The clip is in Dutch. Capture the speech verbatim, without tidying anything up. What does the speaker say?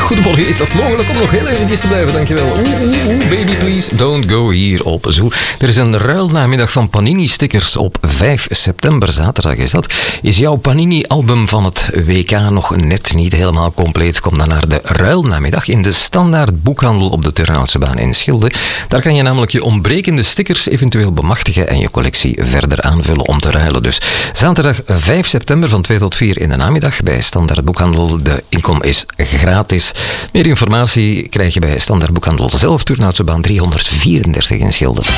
Goedemorgen, is dat mogelijk om nog heel eventjes te blijven? Dankjewel. Oeh, oeh, oeh, baby please, don't go hier op Zoo. Er is een ruilnamiddag van Panini-stickers op vijf september, zaterdag is dat. Is jouw Panini-album van het W K nog net niet helemaal compleet? Kom dan naar de ruilnamiddag in de Standaard Boekhandel op de Turnhoutsebaan in Schilde. Daar kan je namelijk je ontbrekende stickers eventueel bemachtigen en je collectie verder aanvullen om te ruilen. Dus zaterdag vijf september van twee tot vier in de namiddag bij Standaard Boekhandel. De inkom is gratis. Meer informatie krijg je bij Standaard Boekhandel zelf, Turnhoutsebaan driehonderdvierendertig in Schilde.